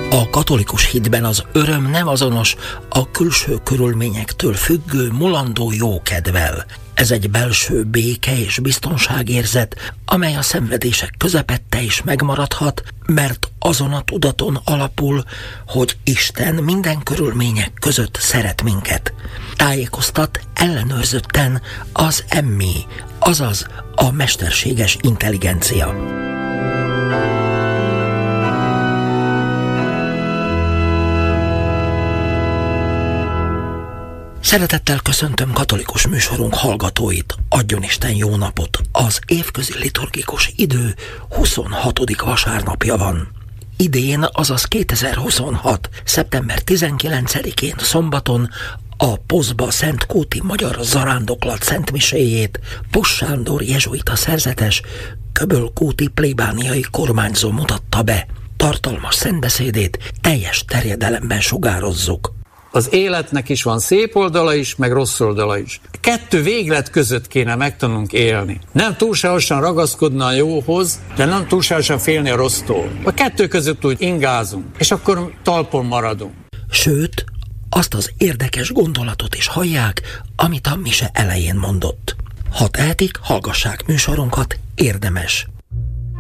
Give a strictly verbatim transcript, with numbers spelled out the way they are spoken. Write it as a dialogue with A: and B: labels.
A: A katolikus hitben az öröm nem azonos a külső körülményektől függő, mulandó jókedvel. Ez egy belső béke és biztonságérzet, amely a szenvedések közepette is megmaradhat, mert azon a tudaton alapul, hogy Isten minden körülmények között szeret minket. Tájékoztat ellenőrzötten az emmi, azaz a mesterséges intelligencia. Szeretettel köszöntöm katolikus műsorunk hallgatóit, adjon Isten jó napot! Az évközi liturgikus idő huszonhatodik vasárnapja van. Idén, azaz kétezer-huszonhat. szeptember tizenkilencedikén szombaton a Poszba Szentkúti Magyar Zarándoklat szentmiséjét Pos Sándor jezsuita szerzetes köbölkúti plébániai kormányzó mutatta be. Tartalmas szentbeszédét teljes terjedelemben sugározzuk.
B: Az életnek is van szép oldala is, meg rossz oldala is. Kettő véglet között kéne megtanulnunk élni. Nem túlságosan ragaszkodni a jóhoz, de nem túlságosan félni a rossztól. A kettő között úgy ingázunk, és akkor talpon maradunk.
A: Sőt, azt az érdekes gondolatot is hallják, amit a mise elején mondott. Ha tehetik, hallgassák műsorunkat, érdemes.